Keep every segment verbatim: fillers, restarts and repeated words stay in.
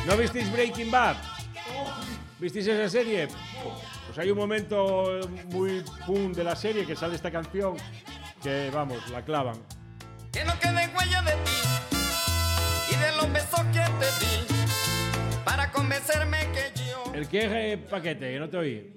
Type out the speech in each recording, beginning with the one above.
¿No visteis Breaking Bad? ¿Visteis esa serie? Pues hay un momento muy pum de la serie que sale esta canción que, vamos, la clavan. Que no quede huella de ti y de los besos que te di para convencerme que yo... ¿El qué paquete? Que no te oí.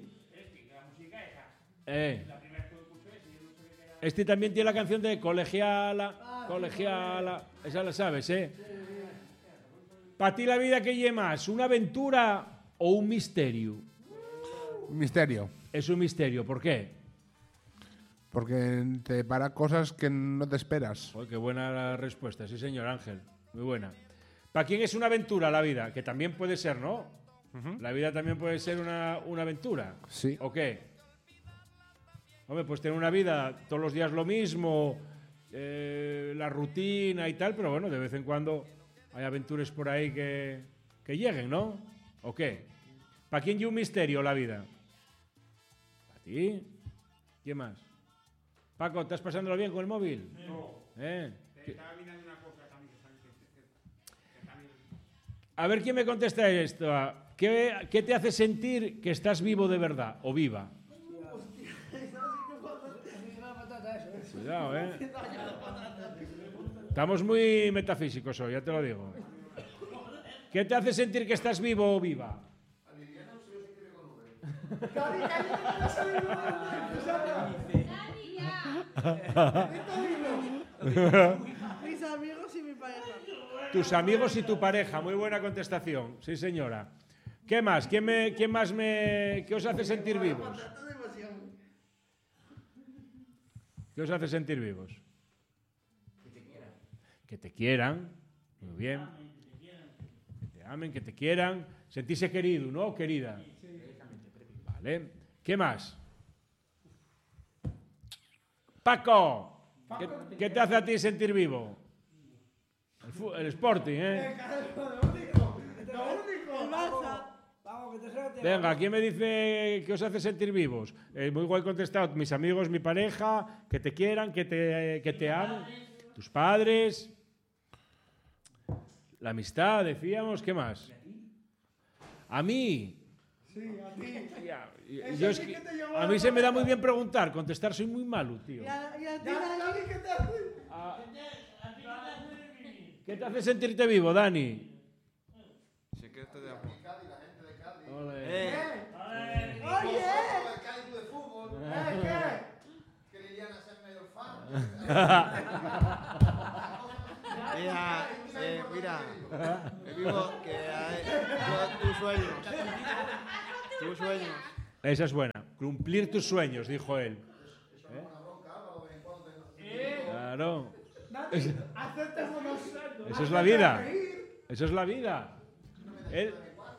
Eh. Este también tiene la canción de Colegiala, Colegiala. Esa la sabes, ¿eh? ¿Para ti la vida qué lleva más? ¿Una aventura o un misterio? Misterio. Es un misterio. ¿Por qué? Porque te para cosas que no te esperas. Oh, qué buena respuesta. Sí, señor Ángel. Muy buena. ¿Para quién es una aventura la vida? Que también puede ser, ¿no? Uh-huh. La vida también puede ser una, una aventura. Sí. ¿O qué? Hombre, pues tener una vida todos los días lo mismo, eh, la rutina y tal, pero bueno, de vez en cuando hay aventuras por ahí que, que lleguen, ¿no? ¿O qué? ¿Para quién lleva un misterio la vida? ¿Para ti? ¿Quién más? Paco, ¿estás pasándolo bien con el móvil? No. ¿Eh? Estaba mirando una cosa también. A ver quién me contesta esto. ¿Qué, ¿Qué te hace sentir que estás vivo de verdad o viva? Cuidado, ¿eh? Estamos muy metafísicos hoy, ya te lo digo. ¿Qué te hace sentir que estás vivo o viva? Mis amigos y mi pareja. Tus amigos y tu pareja, muy buena contestación. Sí, señora. ¿Qué más? ¿Quién, me, quién más me... ¿Qué os hace sentir vivos? ¿Qué os hace sentir vivos? Que te quieran. Que te quieran. Muy bien. Que te amen, que te quieran. Sentirse querido, ¿no? Querida. Vale. ¿Qué más? Paco. ¿Qué, ¿Qué te hace a ti sentir vivo? El, fu- el Sporting, ¿eh? El Barça. Venga, ¿quién me dice que os hace sentir vivos? Eh, muy guay contestado. Mis amigos, mi pareja, que te quieran, que te, que te amen. Tus padres. La amistad, decíamos. ¿Qué más? A mí. Sí, a ti. Ya, yo es que- a mí se me da muy bien preguntar. Contestar soy muy malo, tío. ¿Y a, y a ti, Dani, qué te hace? ¿Qué te hace sentirte vivo, Dani? Secreto de amor. Ole. Oye. Mira, eh, mira, me vivo que hay tus sueños. Tus sueños. Esa es buena. Cumplir tus sueños, dijo él. ¿Eh? Claro. Esa esa es la vida. Esa es la vida. Él,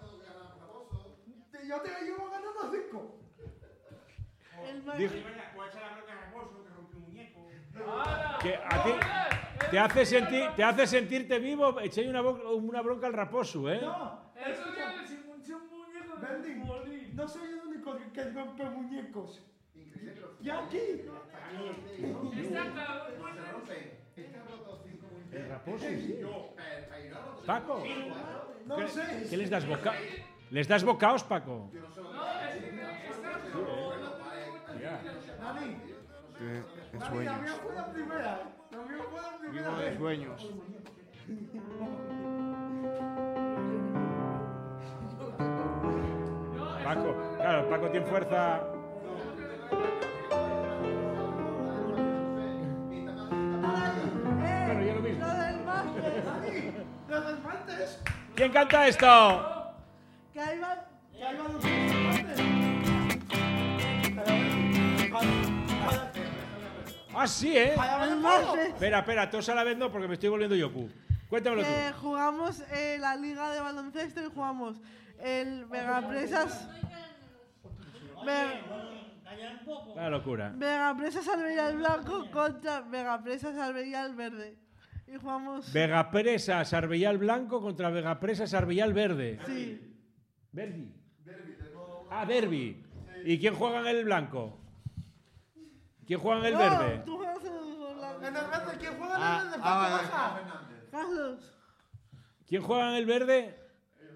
Yo te llevo ganando cinco. El más. dijo ¿Cuál es la bronca de Raposo que rompió un muñeco? que a ti te hace, sentir, te hace sentirte vivo. Echéis una, bo- una bronca al raposo, ¿eh? No, Eso escucha, ya es un muñeco de Bendy, Molín. no soy el único que, que rompe muñecos. Y aquí. Está claro. El raposo, sí. Paco, No ¿qué, sé. qué les das boca? ¿Les das bocaos, Paco? Dani, De, de Dani, la sueños. mía fue la primera. La mía fue la primera. Vivo de sueños. Paco, claro, Paco tiene fuerza. Bueno, yo lo mismo. Lo del máster. Dani, lo del máster. ¿Quién canta esto? Que ahí va. Que ahí va los Ah, sí, ¿eh? El máster. Espera, espera, todos a la vez no, porque me estoy volviendo yoku. Cuéntamelo tú. Que jugamos eh, la liga de baloncesto y jugamos el Vegapresas. Ve- La locura. Vegapresas Arbella el Blanco contra Vegapresas Arbella el Verde. Y jugamos. Vegapresa Sarbellal Blanco contra Vegapresa Sarbellal Verde. Sí. Verdi. Ah, derbi. ¿Y quién juega en el blanco? ¿Quién juega en el No, verde? tú juegas en el blanco. En el verde, ¿quién juega Ah, en el verde? ah, Baja. Carlos. ¿Quién juega en el verde?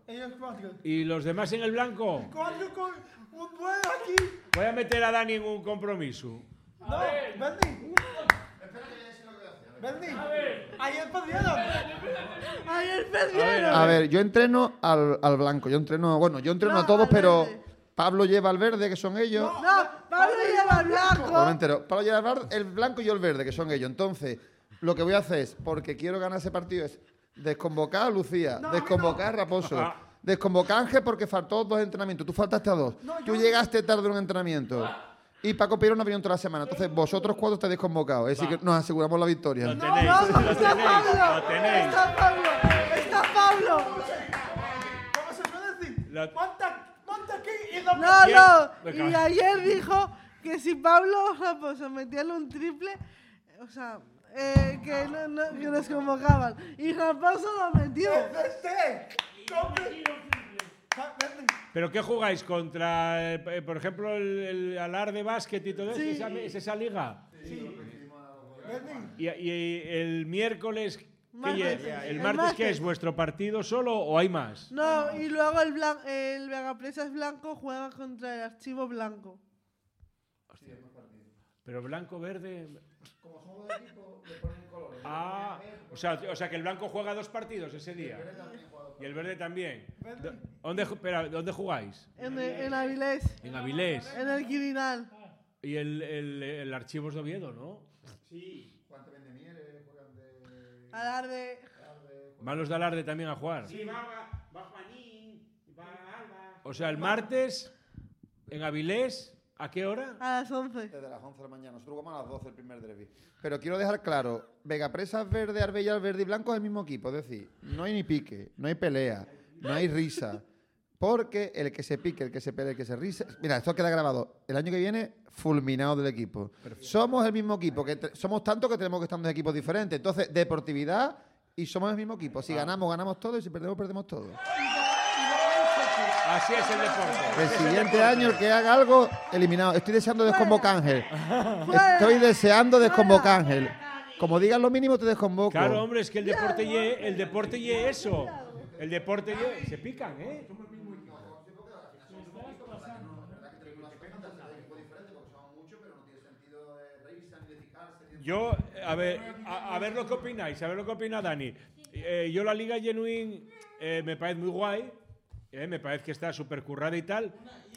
Ellos cuatro. ¿Y los demás en el blanco? Cuatro con un duelo aquí. Voy a meter a Dani en un compromiso. No, Bernie. Bernie. Ayer perdieron. Ayer perdieron. A ver, yo entreno al, al blanco. Yo entreno, bueno, yo entreno No, a todos, al pero verde. Pablo lleva al verde, que son ellos. No, Pablo lleva el No me blanco. entero. Pablo lleva el, bar- el blanco y yo el verde, que son ellos. Entonces, lo que voy a hacer es, porque quiero ganar ese partido, es desconvocar a Lucía, desconvocar a Raposo, Ah. desconvocar a Ángel porque faltó dos entrenamientos. Tú faltaste a dos. Tú llegaste tarde a un entrenamiento. Y Paco Pirón no vino toda la semana. Entonces, vosotros cuatro estáis desconvocados. Es decir, que nos aseguramos la victoria. Lo No, tenéis, no, lo está tenéis, Pablo. lo tenéis. Está Pablo. Está Pablo. ¿Cómo se puede decir? La- Monta, monta aquí y no. No, Bien. no. Venga. Y ayer dijo que si Pablo Raposo metían un triple, o sea, eh, que, no, no, que nos convocaban. Y Raposo lo metió. Este. Compre. Ah, Bernie. ¿Pero qué jugáis? ¿Contra, eh, eh, por ejemplo, el, el Alar de básquet y todo eso? Sí. ¿Esa, ¿Es esa liga? Bernie. Y, y el miércoles, ¿qué Martes. lle- ¿el El martes qué martes. es? ¿Vuestro partido solo o hay más? No, y luego el, blan, el Vegapresas Blanco juega contra el Archivo Blanco. Pero blanco, verde... Ah, o sea, o sea que el blanco juega dos partidos ese día. Y el verde también. Do- ¿Dónde, ju- espera, ¿dónde jugáis? En, en Avilés, En Avilés. en el Quirinal. Y el, el, el archivo es de Oviedo, ¿no? Alarde. Van los de Alarde también a jugar. Sí, va, va, va Juanín, va Alba. O sea, el martes en Avilés, ¿a qué hora? A las once. Desde las once de la mañana. Nosotros jugamos a las doce el primer derbi. Pero quiero dejar claro, Vegapresas verde, Arbella verde y blanco es el mismo equipo. Es decir, no hay ni pique, no hay pelea, no hay risa. Porque el que se pique, el que se pelee, el que se risa... Mira, esto queda grabado. El año que viene, fulminado del equipo. Somos el mismo equipo. que te- Somos tanto que tenemos que estar en dos equipos diferentes. Entonces, deportividad y somos el mismo equipo. Si ganamos, ganamos todo y si perdemos, perdemos todo. Así es el deporte. El siguiente año, el que haga algo, eliminado. Estoy deseando desconvocar a Ángel. Estoy deseando desconvocar a Ángel. Como digas lo mínimo, te desconvoco. Claro, hombre, es que el deporte ye, el deporte ye eso. El deporte ye, se pican, ¿eh? Yo, a ver, a, a ver lo que opináis, a ver lo que opina Dani. Eh, yo la Liga Genuine eh, me parece muy guay, eh, me parece que está súper currada y tal.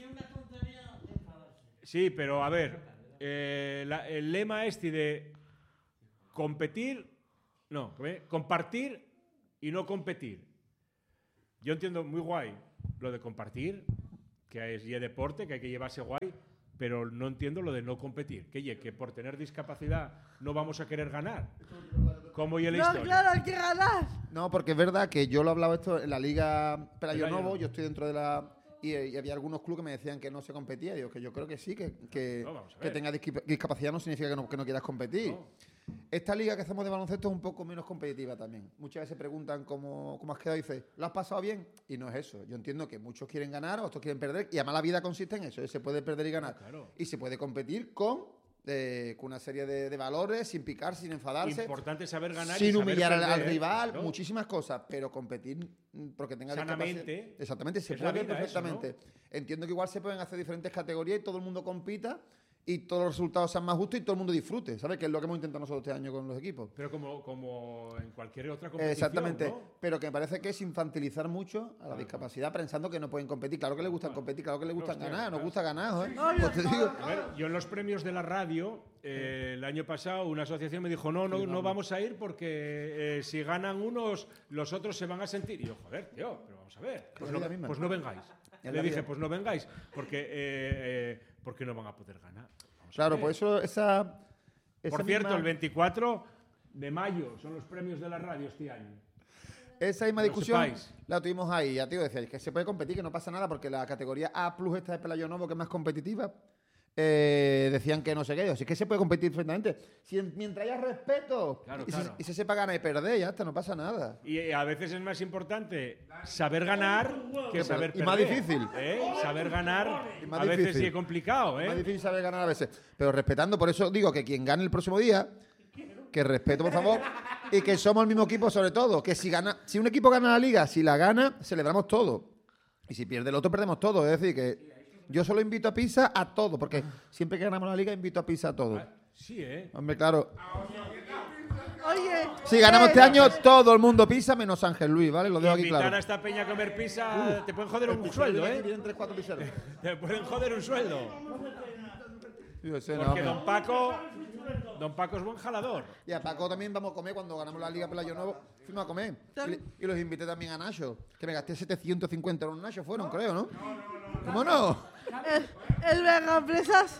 Sí, pero a ver, eh, la- el lema este de competir, no, ¿eh? compartir y no competir. Yo entiendo muy guay lo de compartir, que es y deporte, que hay que llevarse guay, pero no entiendo lo de no competir. Que, ye, que por tener discapacidad no vamos a querer ganar. ¿Cómo y la No, historia? claro, hay que ganar. No, porque es verdad que yo lo hablaba esto en la Liga Pelayo Pelayo Novo, Novo. yo estoy dentro de la... Y, y había algunos clubes que me decían que no se competía. Y yo, que yo creo que sí, que, que, No, vamos a que ver. tenga disqui- discapacidad no significa que no, que no quieras competir. No. Esta liga que hacemos de baloncesto es un poco menos competitiva también. Muchas veces preguntan cómo, cómo has quedado y dices, ¿lo has pasado bien? Y no es eso. Yo entiendo que muchos quieren ganar, otros quieren perder. Y además la vida consiste en eso. ¿eh? Se puede perder y ganar. Claro. Y se puede competir con, eh, con una serie de, de valores, sin picar, sin enfadarse. Importante saber ganar y Sin saber humillar al, al perder, rival, ¿no? muchísimas cosas, pero competir mm, porque tenga Sanamente. discapacidad- Exactamente, se Es la puede vida eso, perfectamente. Entiendo que igual se pueden hacer diferentes categorías y todo el mundo compita y todos los resultados sean más justos y todo el mundo disfrute, ¿sabes? Que es lo que hemos intentado nosotros este año con los equipos. Pero como, como en cualquier otra competición, Exactamente, ¿no? pero que me parece que es infantilizar mucho a la discapacidad pensando que no pueden competir. Claro que les gusta competir, claro que les gusta Hostia, ganar, nos claro. gusta ganar, ¿eh? Obvio. Pues te digo, A ver, yo en los premios de la radio, eh, el año pasado, una asociación me dijo, no, no, no vamos a ir porque eh, si ganan unos, los otros se van a sentir. Y yo, joder, tío, pero vamos a ver. Pues, la no, vida misma. pues no vengáis. Es Le la dije, vida. pues no vengáis, porque, eh, eh, porque no van a poder ganar. Vamos a claro, ver. por eso esa... esa Por cierto, misma- el veinticuatro de mayo son los premios de la radio este año. Esa misma Que lo discusión sepáis. la tuvimos ahí. Ya te digo, decía que se puede competir, que no pasa nada, porque la categoría A plus esta de Pelayo Novo, que es más competitiva, eh, decían que no sé qué. Así que se puede competir perfectamente. Si en- mientras haya respeto Claro, y, claro. Se, y se sepa ganar y perder, ya está, no pasa nada. Y eh, a veces es más importante saber ganar que saber y perder. más difícil. ¿eh? Saber ganar Y más a veces difícil. sí es complicado, Es más ¿eh? difícil saber ganar a veces. Pero respetando, por eso digo que quien gane el próximo día que respeto, por favor, y que somos el mismo equipo sobre todo. Que si gana, si un equipo gana la liga, si la gana, celebramos todo. Y si pierde el otro, perdemos todo. Es decir, que yo solo invito a pizza a todo, porque siempre que ganamos la liga, invito a pizza a todo. Sí, ¿eh? Hombre, claro. Oye. Si ganamos eh, este año, todo el mundo pizza, menos Ángel Luis, ¿vale? Lo dejo aquí Invitar claro. a esta peña a comer pizza, te pueden joder un sueldo, ¿eh? Vienen tres, cuatro pizzeros. Te pueden joder un sueldo. Yo sé, no, Porque hombre. don Paco, don Paco es buen jalador. Y a Paco también vamos a comer cuando ganamos la Liga Pelayo Nuevo. Fuimos a comer. Y, le- y los invité también a Nacho. Que me gasté setecientos cincuenta euros en Nacho, fueron, creo, ¿no? ¿Cómo no? El, el Vegapresas.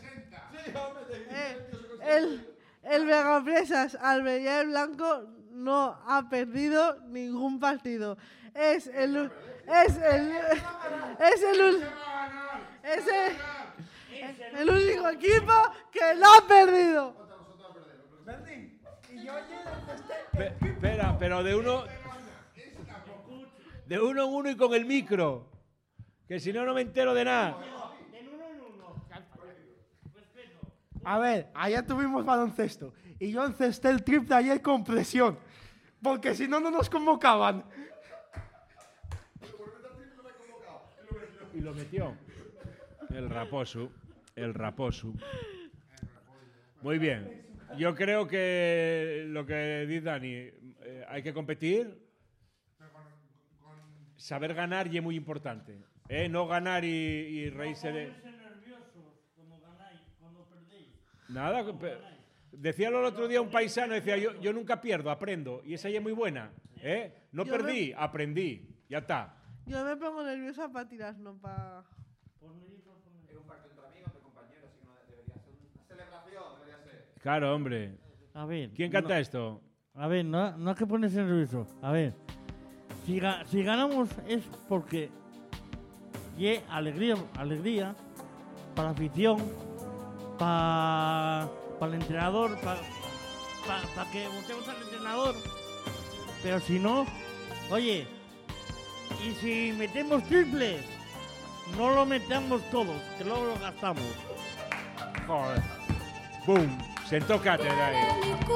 Eh, el, el Vegapresas Almería Blanco no ha perdido ningún partido. Es el u- es el es el u- es el, el único equipo que no ha perdido. Berni, y yo ayer este, Pe- Espera, pero de uno. De uno en uno y con el micro. Que si no, no me entero de nada. A ver, ayer tuvimos baloncesto y yo encesté el triple ayer con presión, porque si no, no nos convocaban. Y lo metió. El raposo. El raposo. Muy bien. Yo creo que lo que dice Dani, eh, hay que competir. Saber ganar y es muy importante. ¿eh? No ganar y, y reírse de. Nada. pe- Decíalo el otro día un paisano, decía, yo, yo nunca pierdo, aprendo. Y esa ya es muy buena. ¿eh? No Yo perdí, aprendí. Ya está. Yo me pongo nerviosa para tirar, no para. Claro, hombre. A ver. ¿Quién canta no- esto? A ver, no, no es que ponerse nervioso. A ver. Si, ga- si ganamos es porque y alegría, alegría para la afición, para el entrenador, para que votemos al entrenador. Pero si no, oye, y si metemos triples, no lo metamos todos, que luego lo gastamos. Joder. ¡Boom! Sentó cátedra ahí.